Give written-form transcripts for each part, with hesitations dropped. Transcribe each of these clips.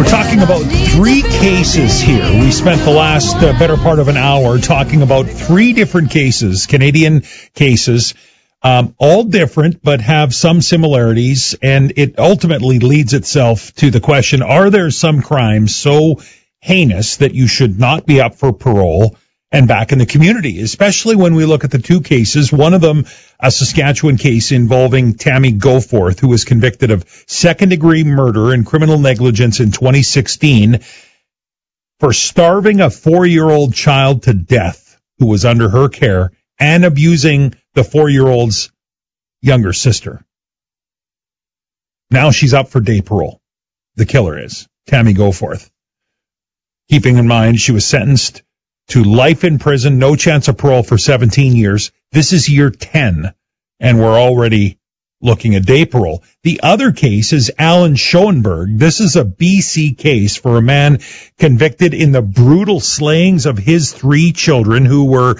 We're talking about three cases here. We spent the last better part of an hour talking about three different cases, Canadian cases, all different but have some similarities, and it ultimately leads itself to the question, are there some crimes so heinous that you should not be up for parole and back in the community, especially when we look at the two cases, one of them a Saskatchewan case involving Tammy Goforth, who was convicted of second-degree murder and criminal negligence in 2016 for starving a 4-year-old child to death who was under her care and abusing the 4-year-old's younger sister. Now she's up for day parole. The killer is Tammy Goforth. Keeping in mind she was sentenced to life in prison, no chance of parole for 17 years. This is year 10, and we're already looking at day parole. The other case is Alan Schoenberg. This is a BC case for a man convicted in the brutal slayings of his 3 children who were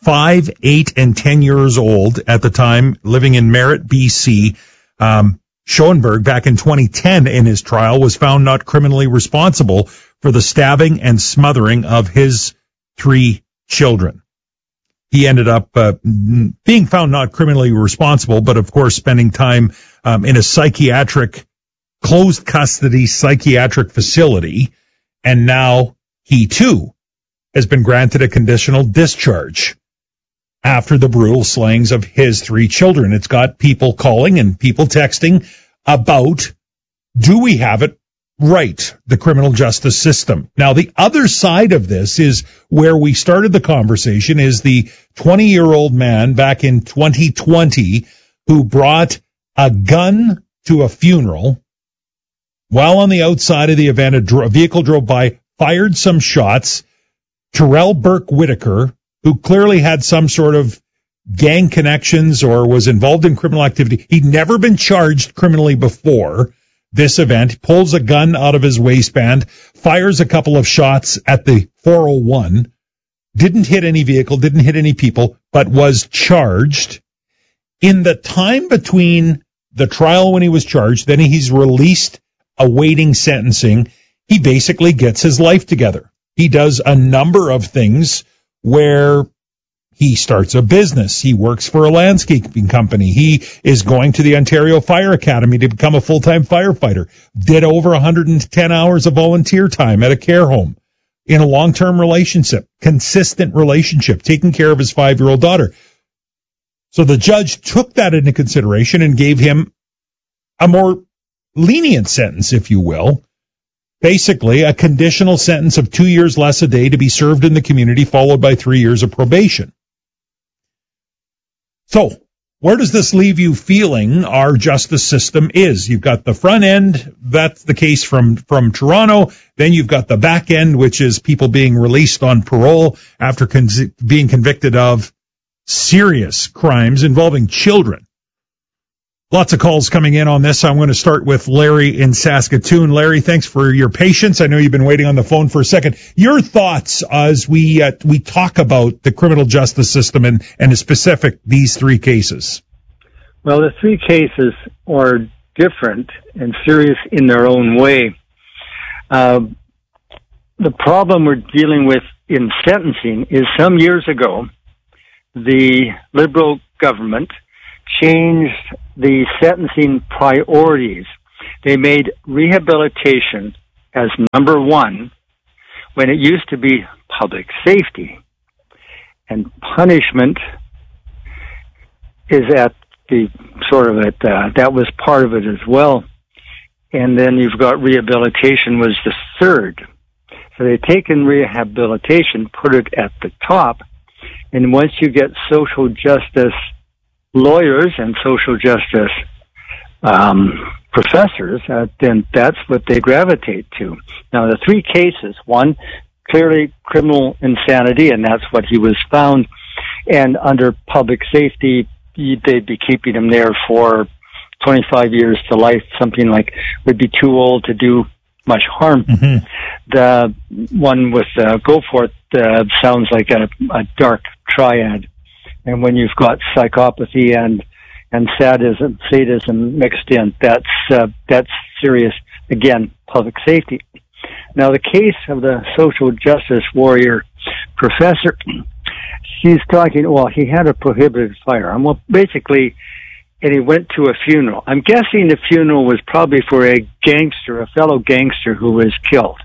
5, 8, and 10 years old at the time, living in Merritt, BC. Schoenberg, back in 2010 in his trial, was found not criminally responsible for the stabbing and smothering of his 3 children. He ended up being found not criminally responsible, but of course spending time in a closed custody psychiatric facility, and now he too has been granted a conditional discharge after the brutal slayings of his 3 children. It's got people calling and people texting about, do we have it right, the criminal justice system? Now, the other side of this is where we started the conversation, is the 20-year-old man back in 2020 who brought a gun to a funeral. While on the outside of the event, a vehicle drove by, fired some shots. Terrell Burke Whitaker, who clearly had some sort of gang connections or was involved in criminal activity. He'd never been charged criminally before this event, pulls a gun out of his waistband, fires a couple of shots at the 401, didn't hit any vehicle, didn't hit any people, but was charged. In the time between the trial when he was charged, then he's released awaiting sentencing, he basically gets his life together. He does a number of things where he starts a business. He works for a landscaping company. He is going to the Ontario Fire Academy to become a full-time firefighter. Did over 110 hours of volunteer time at a care home in a long-term relationship, consistent relationship, taking care of his 5-year-old daughter. So the judge took that into consideration and gave him a more lenient sentence, if you will. Basically, a conditional sentence of 2 years less a day to be served in the community, followed by 3 years of probation. So, where does this leave you feeling our justice system is? You've got the front end, that's the case from Toronto. Then you've got the back end, which is people being released on parole after being convicted of serious crimes involving children. Lots of calls coming in on this. I'm going to start with Larry in Saskatoon. Larry, thanks for your patience. I know you've been waiting on the phone for a second. Your thoughts as we talk about the criminal justice system and in specific these 3 cases. Well, the 3 cases are different and serious in their own way. The problem we're dealing with in sentencing is some years ago, the Liberal government changed the sentencing priorities. They made rehabilitation as number 1 when it used to be public safety. And punishment is at the that was part of it as well. And then you've got rehabilitation was the 3rd. So they've taken rehabilitation, put it at the top, and once you get social justice lawyers and social justice professors, then that's what they gravitate to. Now, the 3 cases, one, clearly criminal insanity, and that's what he was found. And under public safety, they'd be keeping him there for 25 years to life, something like would be too old to do much harm. Mm-hmm. The one with Goforth sounds like a dark triad. And when you've got psychopathy and sadism mixed in, that's serious. Again, public safety. Now, the case of the social justice warrior professor, she's talking, well, he had a prohibited firearm. Well, basically, and he went to a funeral. I'm guessing the funeral was probably for a gangster, a fellow gangster who was killed.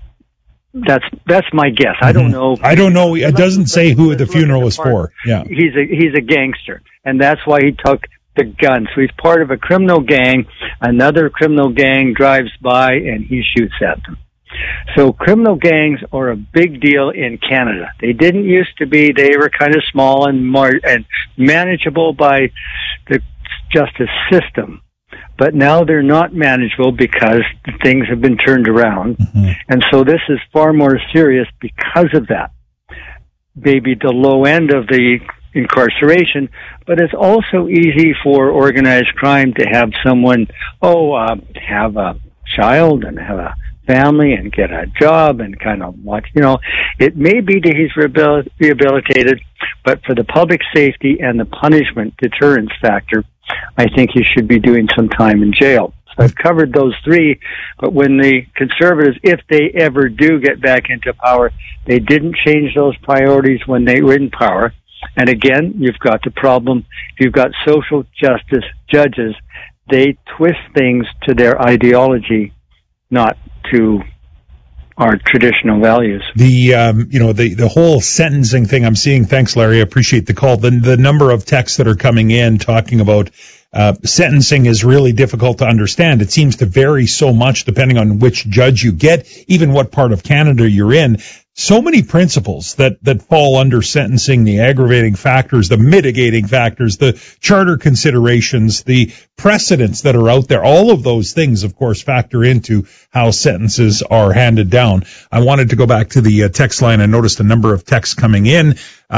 That's my guess. I don't know. I don't know. It doesn't say who the funeral was for. Yeah. He's a gangster, and that's why he took the gun. So he's part of a criminal gang. Another criminal gang drives by, and he shoots at them. So criminal gangs are a big deal in Canada. They didn't used to be. They were kind of small and manageable by the justice system. But now they're not manageable because things have been turned around. Mm-hmm. And so this is far more serious because of that. Maybe the low end of the incarceration, but it's also easy for organized crime to have someone, have a child and have a family and get a job and kind of watch, it may be that he's rehabilitated, but for the public safety and the punishment deterrence factor, I think he should be doing some time in jail. So I've covered those three, but when the Conservatives, if they ever do get back into power, they didn't change those priorities when they were in power. And again, you've got the problem. You've got social justice judges. They twist things to their ideology, not to our traditional values. The whole sentencing thing I'm seeing. Thanks, Larry. I appreciate the call. The number of texts that are coming in talking about sentencing is really difficult to understand. It seems to vary so much depending on which judge you get, even what part of Canada you're in. So many principles that fall under sentencing, the aggravating factors, the mitigating factors, the charter considerations, the precedents that are out there. All of those things, of course, factor into how sentences are handed down. I wanted to go back to the text line. I noticed a number of texts coming in.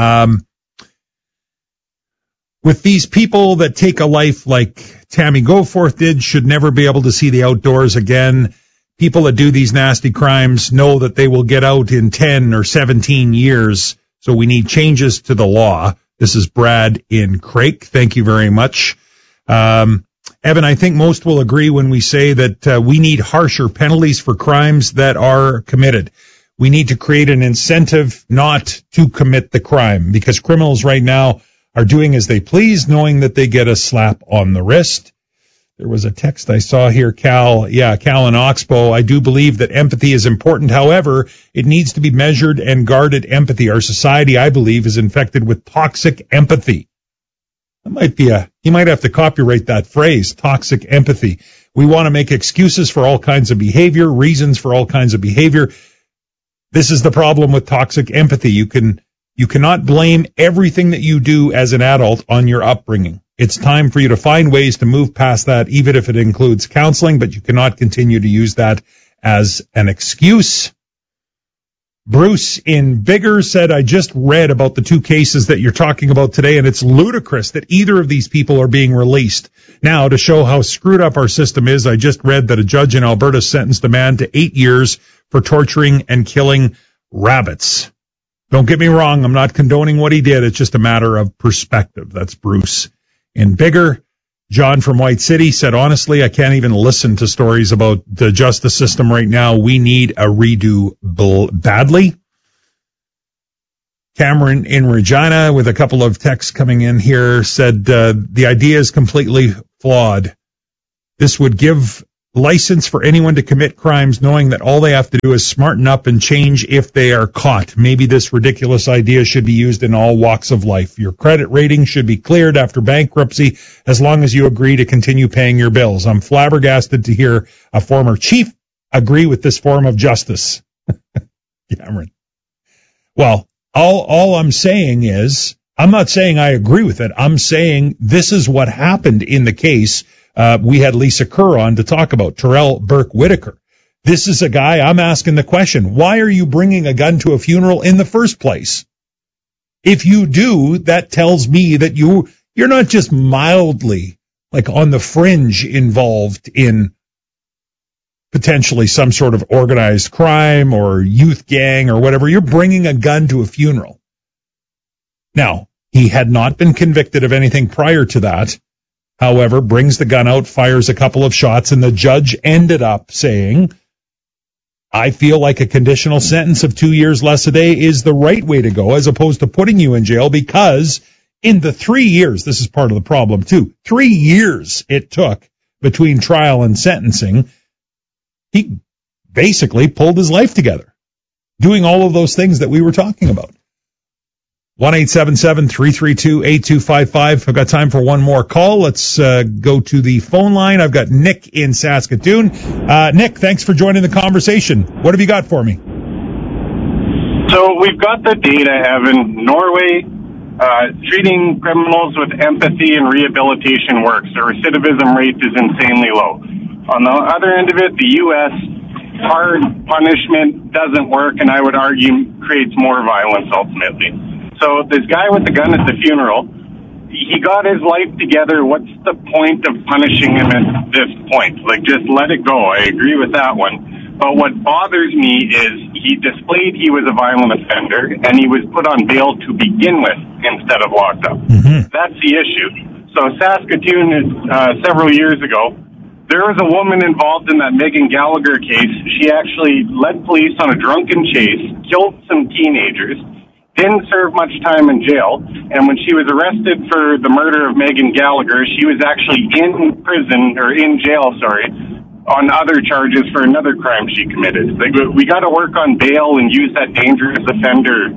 With these people that take a life like Tammy Goforth did, should never be able to see the outdoors again. People that do these nasty crimes know that they will get out in 10 or 17 years, so we need changes to the law. This is Brad in Craik. Thank you very much. Evan, I think most will agree when we say that we need harsher penalties for crimes that are committed. We need to create an incentive not to commit the crime, because criminals right now are doing as they please, knowing that they get a slap on the wrist. There was a text I saw here, Cal in Oxbow. I do believe that empathy is important. However, it needs to be measured and guarded empathy. Our society, I believe, is infected with toxic empathy. That might be you might have to copyright that phrase, toxic empathy. We want to make excuses for all kinds of behavior, reasons for all kinds of behavior. This is the problem with toxic empathy. You cannot blame everything that you do as an adult on your upbringing. It's time for you to find ways to move past that, even if it includes counseling, but you cannot continue to use that as an excuse. Bruce in Bigger said, I just read about the two cases that you're talking about today, and it's ludicrous that either of these people are being released. Now, to show how screwed up our system is, I just read that a judge in Alberta sentenced a man to 8 years for torturing and killing rabbits. Don't get me wrong, I'm not condoning what he did. It's just a matter of perspective. That's Bruce in Bigger. John from White City said, honestly, I can't even listen to stories about the justice system right now. We need a redo badly. Cameron in Regina, with a couple of texts coming in here, said the idea is completely flawed. This would give license for anyone to commit crimes, knowing that all they have to do is smarten up and change if they are caught. Maybe this ridiculous idea should be used in all walks of life. Your credit rating should be cleared after bankruptcy as long as you agree to continue paying your bills. I'm flabbergasted to hear a former chief agree with this form of justice. Cameron. Well, all I'm saying is, I'm not saying I agree with it. I'm saying this is what happened in the case. We had Lisa Kerr on to talk about Terrell Burke Whitaker. This is a guy, I'm asking the question, why are you bringing a gun to a funeral in the first place? If you do, that tells me that you're not just mildly, like on the fringe, involved in potentially some sort of organized crime or youth gang or whatever. You're bringing a gun to a funeral. Now, he had not been convicted of anything prior to that. However, brings the gun out, fires a couple of shots, and the judge ended up saying, I feel like a conditional sentence of 2 years less a day is the right way to go, as opposed to putting you in jail, because in the 3 years, this is part of the problem too, 3 years it took between trial and sentencing, he basically pulled his life together, doing all of those things that we were talking about. 1-877-332-8255. I've got time for one more call. Let's go to the phone line. I've got Nick in Saskatoon. Nick, thanks for joining the conversation. What have you got for me? So we've got the data, Evan. Norway, treating criminals with empathy and rehabilitation works. The recidivism rate is insanely low. On the other end of it, the U.S., hard punishment doesn't work, and I would argue creates more violence ultimately. So this guy with the gun at the funeral, he got his life together. What's the point of punishing him at this point? Like, just let it go. I agree with that one. But what bothers me is he displayed he was a violent offender, and he was put on bail to begin with instead of locked up. Mm-hmm. That's the issue. So Saskatoon is several years ago, there was a woman involved in that Megan Gallagher case. She actually led police on a drunken chase, killed some teenagers, didn't serve much time in jail, and when she was arrested for the murder of Megan Gallagher, she was actually in prison, or in jail, on other charges for another crime she committed. Like, we got to work on bail and use that dangerous offender.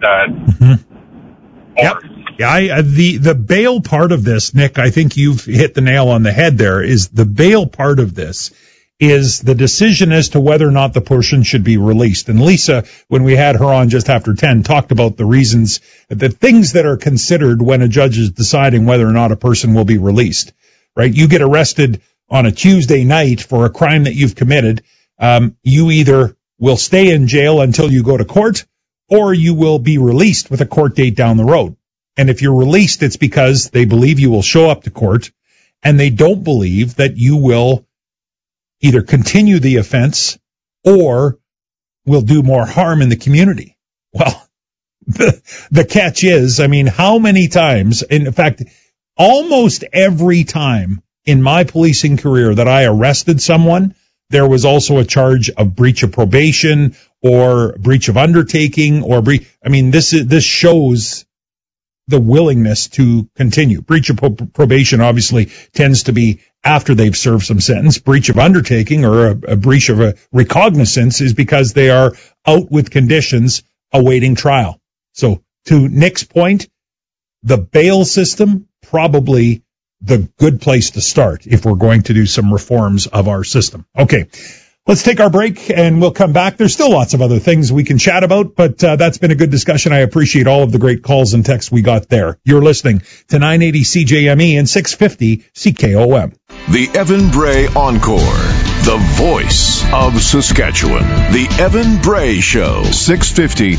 Yep. Yeah, the bail part of this, Nick, I think you've hit the nail on the head there, is the bail part of this is the decision as to whether or not the person should be released. And Lisa, when we had her on just after 10, talked about the reasons, the things that are considered when a judge is deciding whether or not a person will be released, right? You get arrested on a Tuesday night for a crime that you've committed. You either will stay in jail until you go to court, or you will be released with a court date down the road. And if you're released, it's because they believe you will show up to court, and they don't believe that you will either continue the offense or will do more harm in the community. Well, the catch is, I mean, how many times, in fact, almost every time in my policing career that I arrested someone, there was also a charge of breach of probation or breach of undertaking or this shows the willingness to continue. Breach of probation obviously tends to be after they've served some sentence. Breach of undertaking or a breach of a recognizance is because they are out with conditions awaiting trial. So to Nick's point, the bail system, probably the good place to start if we're going to do some reforms of our system. Okay. Let's take our break and we'll come back. There's still lots of other things we can chat about, but that's been a good discussion. I appreciate all of the great calls and texts we got there. You're listening to 980 CJME and 650 CKOM. The Evan Bray Encore, the voice of Saskatchewan. The Evan Bray Show, 650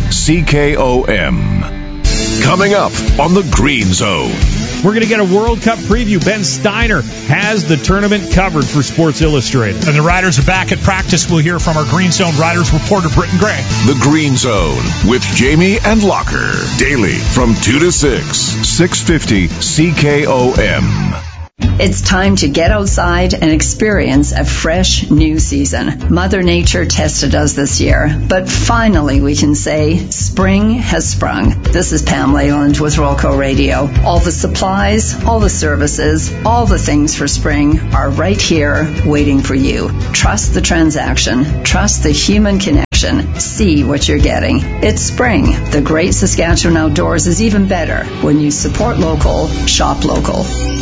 CKOM. Coming up on the Green Zone. We're going to get a World Cup preview. Ben Steiner has the tournament covered for Sports Illustrated. And the Riders are back at practice. We'll hear from our Green Zone Riders reporter, Britton Gray. The Green Zone with Jamie and Locker. Daily from 2 to 6. 650 CKOM. It's time to get outside and experience a fresh new season. Mother Nature tested us this year, but finally we can say spring has sprung. This is Pam Leyland with Rolco Radio. All the supplies, all the services, all the things for spring are right here waiting for you. Trust the transaction. Trust the human connection. See what you're getting. It's spring. The great Saskatchewan outdoors is even better when you support local, shop local.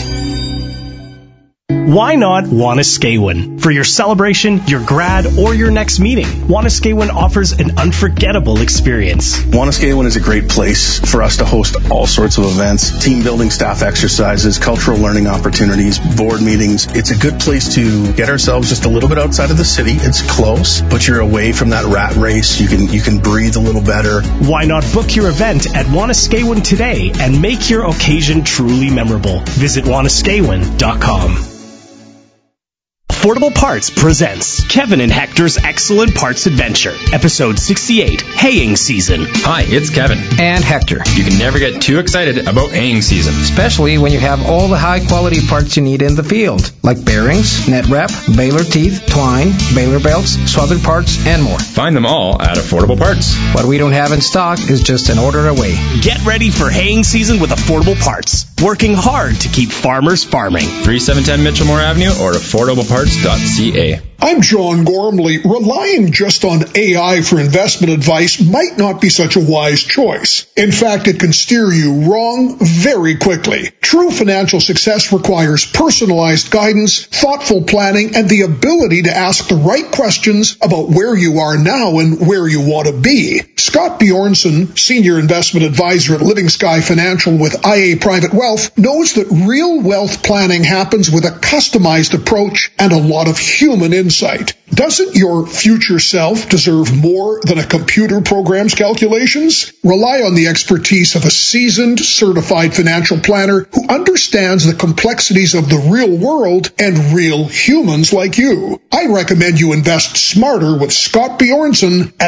Why not Wanuskewin? For your celebration, your grad, or your next meeting, Wanuskewin offers an unforgettable experience. Wanuskewin is a great place for us to host all sorts of events, team building, staff exercises, cultural learning opportunities, board meetings. It's a good place to get ourselves just a little bit outside of the city. It's close, but you're away from that rat race. You can breathe a little better. Why not book your event at Wanuskewin today and make your occasion truly memorable? Visit Wanuskewin.com. Affordable Parts presents Kevin and Hector's Excellent Parts Adventure, Episode 68, Haying Season. Hi, it's Kevin. And Hector. You can never get too excited about haying season. Especially when you have all the high-quality parts you need in the field, like bearings, net wrap, baler teeth, twine, baler belts, swathered parts, and more. Find them all at Affordable Parts. What we don't have in stock is just an order away. Get ready for haying season with Affordable Parts. Working hard to keep farmers farming. 3710 Mitchellmore Avenue or affordableparts.ca. I'm John Gormley. Relying just on AI for investment advice might not be such a wise choice. In fact, it can steer you wrong very quickly. True financial success requires personalized guidance, thoughtful planning, and the ability to ask the right questions about where you are now and where you want to be. Scott Bjornson, Senior Investment Advisor at Living Sky Financial with IA Private Wealth, knows that real wealth planning happens with a customized approach and a lot of human insight. Doesn't your future self deserve more than a computer program's calculations? Rely on the expertise of a seasoned, certified financial planner who understands the complexities of the real world and real humans like you. I recommend you invest smarter with Scott Bjornson at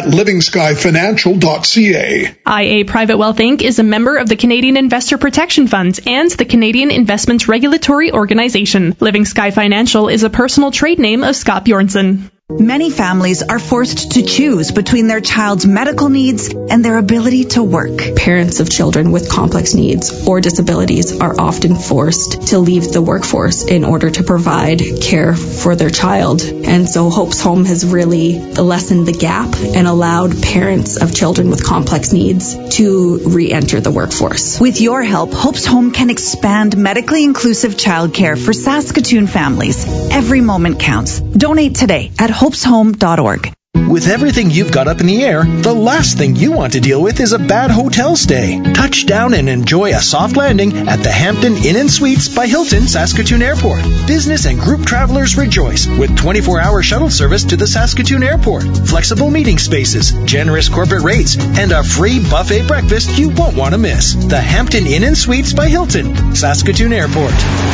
livingskyfinancial.ca. IA Private Wealth Inc. is a member of the Canadian Investor Protection Funds and the Canadian Investments Regulatory Organization. Living Sky Financial is a personal trade name of Scott Bjornson. Many families are forced to choose between their child's medical needs and their ability to work. Parents of children with complex needs or disabilities are often forced to leave the workforce in order to provide care for their child. And so Hope's Home has really lessened the gap and allowed parents of children with complex needs to re-enter the workforce. With your help, Hope's Home can expand medically inclusive childcare for Saskatoon families. Every moment counts. Donate today at hopeshome.org. With everything you've got up in the air, the last thing you want to deal with is a bad hotel stay. Touch down and enjoy a soft landing at the Hampton Inn & Suites by Hilton Saskatoon Airport. Business and group travelers rejoice with 24-hour shuttle service to the Saskatoon Airport, flexible meeting spaces, generous corporate rates, and a free buffet breakfast you won't want to miss. The Hampton Inn & Suites by Hilton, Saskatoon Airport.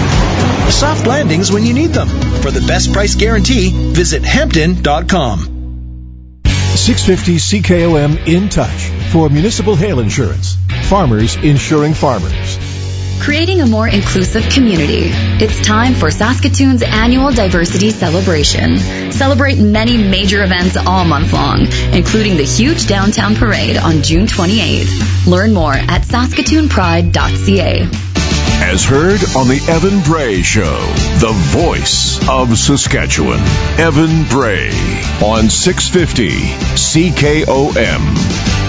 Soft landings when you need them. For the best price guarantee, visit Hampton.com. 650 CKOM In Touch for municipal hail insurance. Farmers insuring farmers. Creating a more inclusive community. It's time for Saskatoon's annual Diversity Celebration. Celebrate many major events all month long, including the huge downtown parade on June 28th. Learn more at saskatoonpride.ca. As heard on the Evan Bray Show, the voice of Saskatchewan. Evan Bray on 650 CKOM.